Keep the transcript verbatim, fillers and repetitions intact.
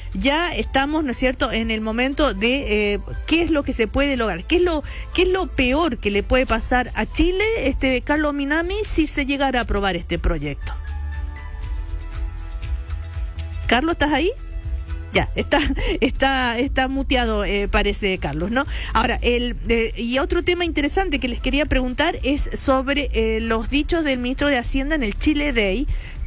ya estamos, ¿no es cierto?, en el momento de eh, qué es lo que se puede lograr, qué es lo qué es lo peor que le puede pasar a Chile, este Carlos Minami, si se llegara a aprobar este proyecto. Carlos, ¿estás ahí? Ya, está está está muteado, eh, parece, Carlos, ¿no? Ahora, el eh, y otro tema interesante que les quería preguntar es sobre eh, los dichos del ministro de Hacienda en el Chile Day,